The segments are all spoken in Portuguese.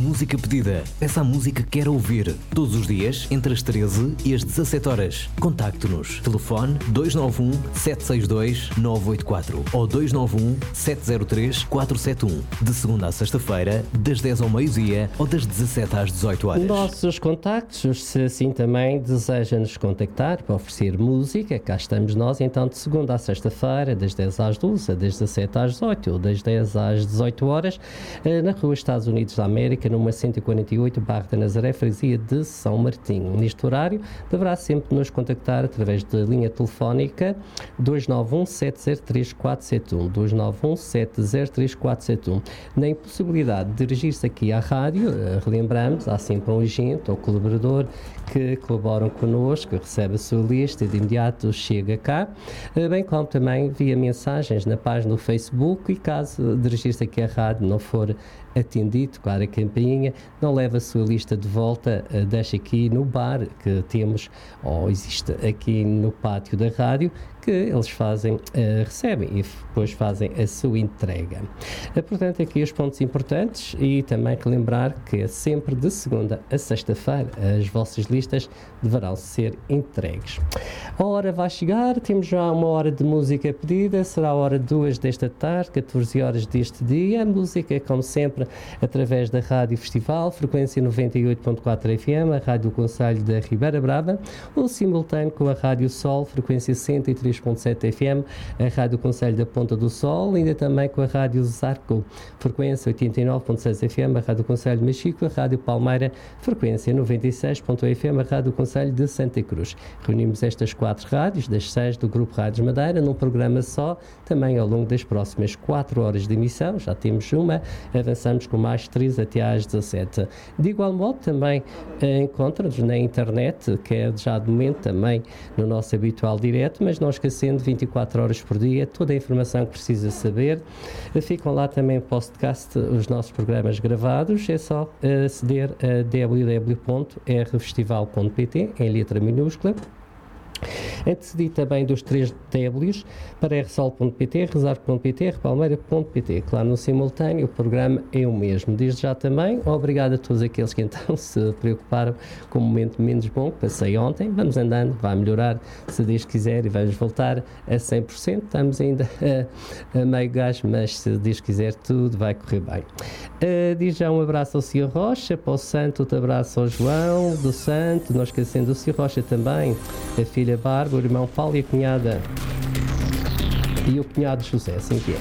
música pedida. Essa música que quer ouvir. Todos os dias, entre as 13 e as 17 horas. Contacte-nos. Telefone 291-762-984 ou 291-703-471. De segunda à sexta-feira, das 10 ao meio-dia ou das 17 às 18 horas. Nossos contactos, se assim também deseja nos contactar para oferecer música, cá estamos nós, então de segunda à sexta-feira, das 10 às 12, das 17 às 18 ou das 10 às 18 horas, na rua Estados Unidos da América, número 148, Barra da Nazaré, freguesia de São Martinho. Neste horário, deverá sempre nos contactar através da linha telefónica 291-703-471, 291-703-471. Na impossibilidade de dirigir-se aqui à rádio, relembramos, há sempre um agente ou colaborador que colaboram connosco, recebe a sua lista e de imediato chega cá, bem como também via mensagens na página do Facebook, e caso dirigir-se aqui à rádio não for atendido, claro, a campainha, não leva a sua lista de volta, deixa aqui no bar que temos, ou existe aqui no pátio da rádio, que eles fazem, recebem e depois fazem a sua entrega. Portanto, aqui os pontos importantes, e também relembrar que é sempre de segunda a sexta-feira as vossas listas deverão ser entregues. A hora vai chegar, temos já uma hora de música pedida, será a hora 2 desta tarde, 14 horas deste dia. A música, como sempre, através da Rádio Festival, frequência 98.4 FM, a Rádio do Concelho da Ribeira Brava, ou simultâneo com a Rádio Sol, frequência 103.7 FM, a Rádio Concelho da Ponta do Sol, ainda também com a Rádio Zarco, frequência 89.6 FM, a Rádio Concelho de Machico, a Rádio Palmeira, frequência 96.1 FM, a Rádio Concelho de Santa Cruz. Reunimos estas 4 rádios, das 6 do Grupo Rádios Madeira, num programa só, também ao longo das próximas 4 horas de emissão. Já temos uma, avançamos com mais 3 até às 17. De igual modo, também encontra-nos na internet, que é já de momento também no nosso habitual direto, mas não esquecendo, 24 horas por dia, toda a informação que precisa saber. Ficam lá também em podcast os nossos programas gravados, é só aceder a www.rfestival.pt, em letra minúscula. Antecedi também dos 3 Ws para rsol.pt, resar.pt, repalmeira.pt. Claro, no simultâneo o programa é o mesmo. Desde já também, obrigado a todos aqueles que então se preocuparam com o momento menos bom que passei ontem. Vamos andando, vai melhorar, se Deus quiser, e vamos voltar a 100%. Estamos ainda a meio gás, mas se Deus quiser tudo vai correr bem. Diz já um abraço ao Sr. Rocha, para o Santo, outro abraço ao João do Santo, não esquecendo do Sr. Rocha também, a filha Bárbara, o irmão Paulo e a cunhada e o cunhado José, assim que é.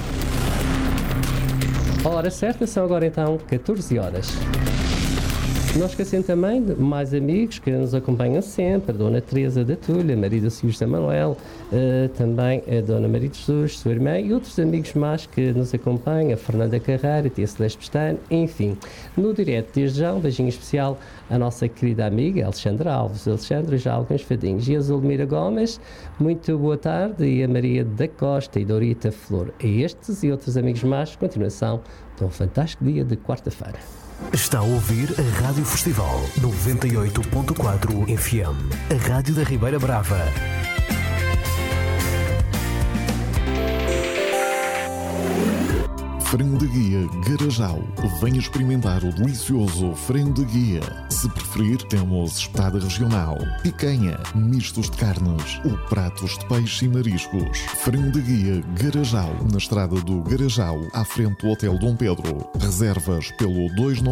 A hora certa são agora então 14 horas. Não esquecendo também de mais amigos que nos acompanham sempre, a Dona Teresa da Tulha, marido do Sr. José Manuel, também a Dona Maria de Jesus, sua irmã, e outros amigos mais que nos acompanham, a Fernanda Carreira, a Tia Celeste Pestano, enfim. No direto, desde já, um beijinho especial à nossa querida amiga Alexandra Alves. Alexandra, já alguns fadinhos. E a Zulmira Gomes, muito boa tarde, e a Maria da Costa e Dorita Flor. A estes e outros amigos mais, continuação de um fantástico dia de quarta-feira. Está a ouvir a Rádio Festival 98.4 FM, a Rádio da Ribeira Brava. Frango de guia Garajal. Venha experimentar o delicioso frango de guia. Se preferir, temos espetada regional, picanha, mistos de carnes ou pratos de peixe e mariscos. Frango de guia Garajal, na estrada do Garajal, à frente do Hotel Dom Pedro. Reservas pelo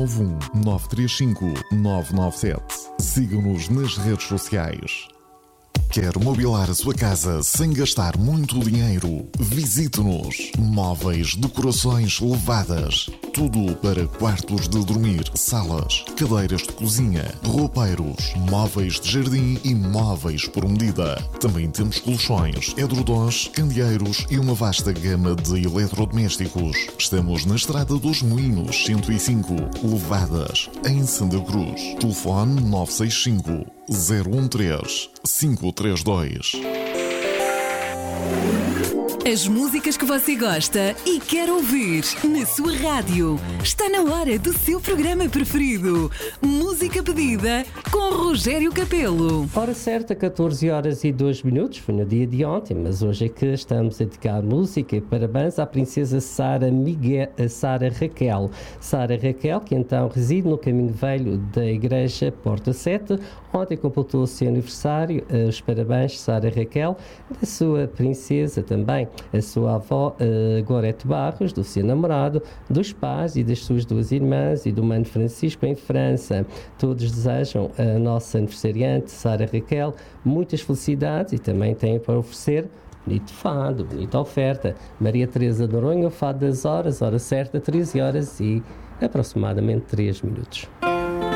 291-935-997. Siga-nos nas redes sociais. Quer mobilar a sua casa sem gastar muito dinheiro? Visite-nos. Móveis, decorações elevadas. Tudo para quartos de dormir, salas, cadeiras de cozinha, roupeiros, móveis de jardim e móveis por medida. Também temos colchões, edredons, candeeiros e uma vasta gama de eletrodomésticos. Estamos na Estrada dos Moinhos 105, Levadas, em Santa Cruz. Telefone 965 013 532. As músicas que você gosta e quer ouvir na sua rádio. Está na hora do seu programa preferido. Música pedida com Rogério Capelo. Hora certa, 14h02. Foi no dia de ontem, mas hoje é que estamos a dedicar música e parabéns à princesa Sara Raquel. Sara Raquel, que então reside no Caminho Velho da Igreja Porta 7. Ontem completou o seu aniversário. Os parabéns, Sara Raquel, da sua princesa também, a sua avó Gorete Barros, do seu namorado, dos pais e das suas duas irmãs e do mano Francisco em França. Todos desejam a nossa aniversariante Sara Raquel muitas felicidades e também têm para oferecer bonito fado, bonita oferta. Maria Teresa Noronha, o fado das horas, hora certa, 13 horas e aproximadamente 3 minutos.